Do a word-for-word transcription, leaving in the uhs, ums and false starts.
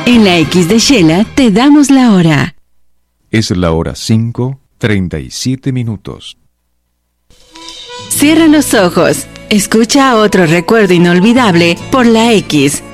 En la X de Shela te damos la hora. Es la hora cinco, treinta y siete minutos. Cierra los ojos. Escucha otro recuerdo inolvidable por la X